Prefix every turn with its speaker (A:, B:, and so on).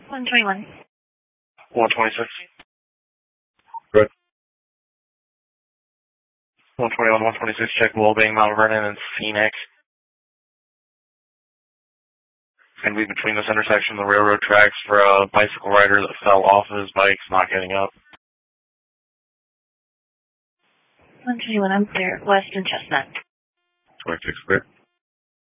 A: 121.
B: 126. Good. 121, 126, check Wellbeing, Mount Vernon, and Phoenix. And be between this intersection and the railroad tracks for a bicycle rider that fell off of his bike, not getting up.
A: 121, I'm clear. West and Chestnut.
B: 26, clear.